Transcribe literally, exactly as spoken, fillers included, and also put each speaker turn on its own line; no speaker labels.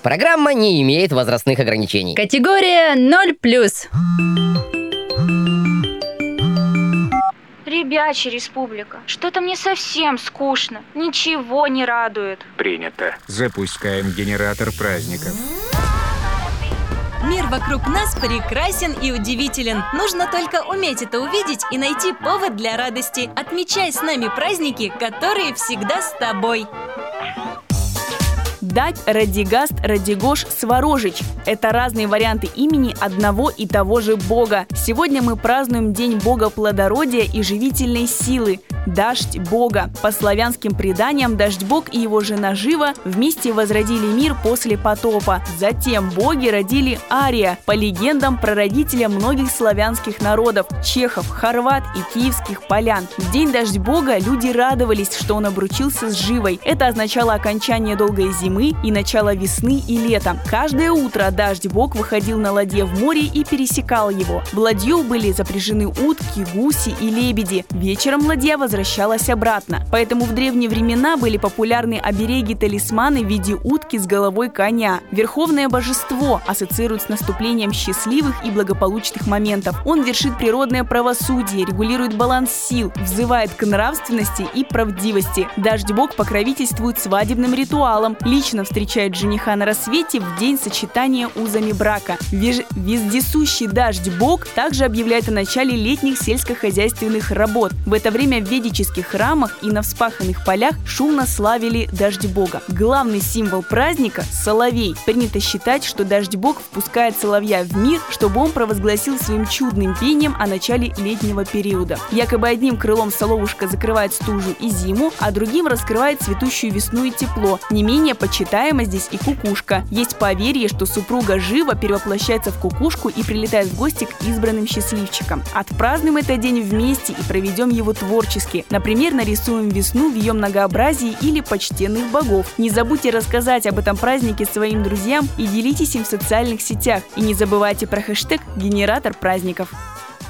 Программа не имеет возрастных ограничений.
Категория ноль плюс.
Ребячья республика. Что-то мне совсем скучно. Ничего не радует.
Принято. Запускаем генератор праздников.
Мир вокруг нас прекрасен и удивителен. Нужно только уметь это увидеть и найти повод для радости. Отмечай с нами праздники, которые всегда с тобой.
Дать, Радигаст, Радигош, Сварожич – это разные варианты имени одного и того же бога. Сегодня мы празднуем День бога плодородия и живительной силы – Дождь бога. По славянским преданиям, Дождь бог и его жена Жива вместе возродили мир после потопа. Затем боги родили Ария, по легендам прародителя многих славянских народов – чехов, хорват и киевских полян. В день Дождь бога люди радовались, что он обручился с Живой. Это означало окончание долгой зимы и начало весны и лета. Каждое утро Дождь бог выходил на ладье в море и пересекал его. В ладью были запряжены утки, гуси и лебеди. Вечером ладья возвращалась обратно. Поэтому в древние времена были популярны обереги-талисманы в виде утки с головой коня. Верховное божество ассоциирует с наступлением счастливых и благополучных моментов. Он вершит природное правосудие, регулирует баланс сил, взывает к нравственности и правдивости. Дождь бог покровительствует свадебным ритуалам, лично встречает жениха на рассвете в день сочетания узами брака. Веж... Вездесущий Дождь бог также объявляет о начале летних сельскохозяйственных работ. В это время в ведических храмах и на вспаханных полях шумно славили Дождь бога. Главный символ праздника – соловей. Принято считать, что Дождь бог впускает соловья в мир, чтобы он провозгласил своим чудным пением о начале летнего периода. Якобы одним крылом соловушка закрывает стужу и зиму, а другим раскрывает цветущую весну и тепло. Не менее почитаема здесь и кукушка. Есть поверье, что супруга Жива перевоплощается в кукушку и прилетает в гости к избранным счастливчикам. Отпразднуем этот день вместе и проведем его творчески. Например, нарисуем весну в ее многообразии или почтенных богов. Не забудьте рассказать об этом празднике своим друзьям и делитесь им в социальных сетях. И не забывайте про хэштег «Генератор праздников».